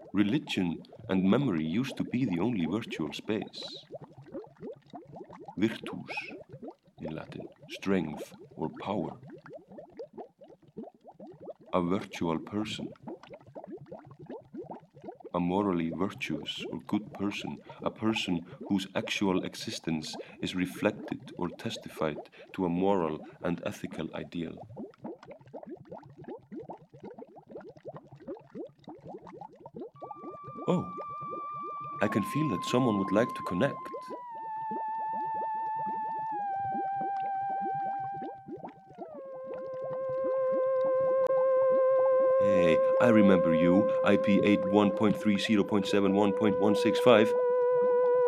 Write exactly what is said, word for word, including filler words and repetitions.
Religion and memory used to be the only virtual space. Virtus, in Latin, strength or power. A virtual person. A morally virtuous or good person, a person whose actual existence is reflected or testified to a moral and ethical ideal. Oh, I can feel that someone would like to connect. Hey, I remember you, I P eight one point three zero point seven one point one six five.